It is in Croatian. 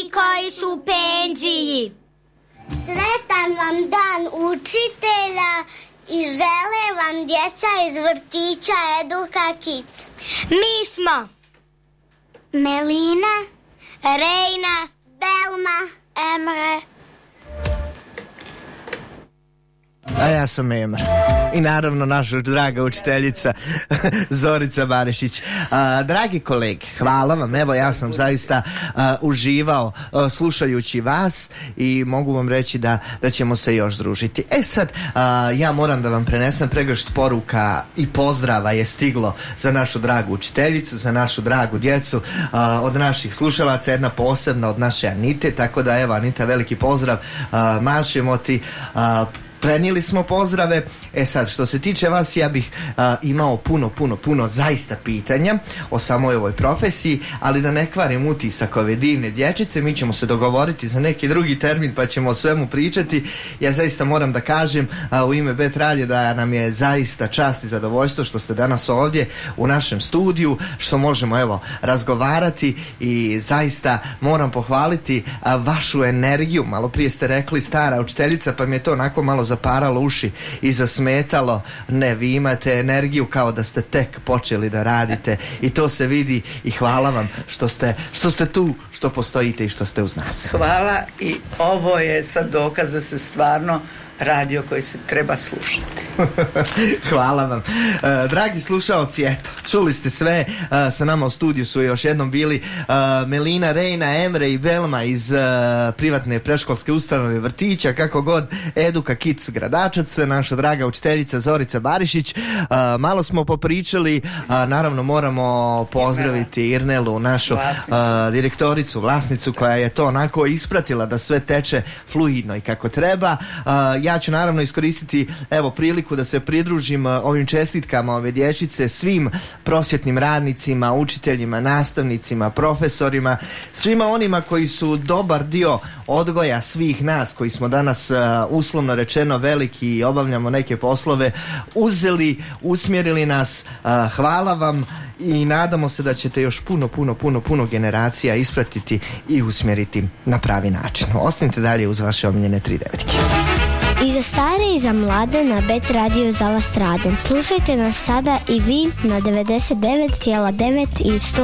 oni koji su u penziji. Sretan vam dan učitelja i žele vam djeca iz vrtića Eduka Kids. Mi smo Melina, Rejna, Belma, Emre. A ja sam Emre. I naravno naša draga učiteljica Zorica Barišić. Dragi kolege, hvala vam. Evo, ja sam zaista uživao slušajući vas i mogu vam reći da ćemo se još družiti. Sad, ja moram da vam prenesem pregršt poruka i pozdrava je stiglo za našu dragu učiteljicu, za našu dragu djecu, od naših slušalaca, jedna posebna od naše Anite, tako da evo Anita, veliki pozdrav, mašemo ti, prenijeli smo pozdrave. Sad, što se tiče vas, ja bih imao puno zaista pitanja o samoj ovoj profesiji, ali da ne kvarim utisak ove divne dječice, mi ćemo se dogovoriti za neki drugi termin pa ćemo o svemu pričati. Ja zaista moram da kažem u ime Bet radija da nam je zaista čast i zadovoljstvo što ste danas ovdje u našem studiju, što možemo evo razgovarati i zaista moram pohvaliti vašu energiju. Malo prije ste rekli stara učiteljica, pa mi je to onako malo zaparalo uši i zasmetalo. Ne, vi imate energiju kao da ste tek počeli da radite i to se vidi i hvala vam što ste tu, što postojite i što ste uz nas. Hvala, i ovo je sad dokaz da se stvarno radio koji se treba slušati. Hvala vam. Dragi slušaoci, eto, čuli ste sve, sa nama u studiju su još jednom bili Melina, Rejna, Emre i Belma iz privatne predškolske ustanove vrtića, kako god, Eduka Kids Gradačac, naša draga učiteljica Zorica Barišić. Malo smo popričali, naravno moramo pozdraviti Irnelu, našu direktoricu, vlasnicu, koja je to onako ispratila da sve teče fluidno i kako treba. Ja ću naravno iskoristiti evo priliku da se pridružim ovim čestitkama ove dječice, svim prosvjetnim radnicima, učiteljima, nastavnicima, profesorima, svima onima koji su dobar dio odgoja svih nas koji smo danas uslovno rečeno veliki i obavljamo neke poslove, uzeli, usmjerili nas. Hvala vam i nadamo se da ćete još puno generacija ispratiti i usmjeriti na pravi način. Ostanite dalje uz vaše omiljene 3 devetke. I za stare i za mlade na Bet radio za vas radim. Slušajte nas sada i vi na 99,9 i 100